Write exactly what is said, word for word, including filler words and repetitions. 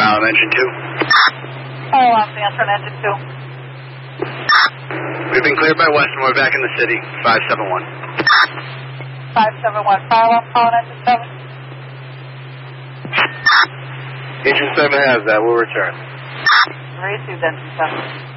Fire alarm engine two. Fire alarm answer on engine two. We've been cleared by Western. We're back in the city. five seven one. five seven one. Fire alarm call on engine seven. Engine seven has that. We'll return. Received engine seven.